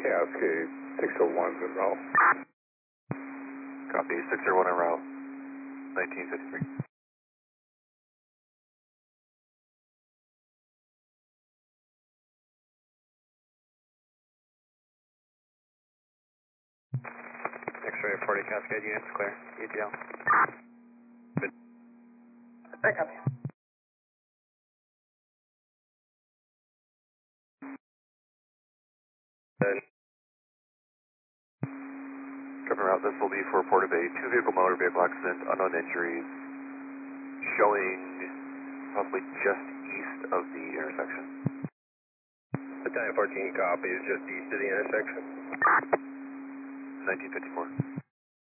Cascade, 601's en route. Copy, 601 en route, 1953. X-ray 40 Cascade units clear. ETL. Pick up. Driven route, this will be for Port of a two-vehicle motor vehicle accident, unknown injuries, showing possibly just east of the intersection. Battalion 14 copies, just east of the intersection. 1954.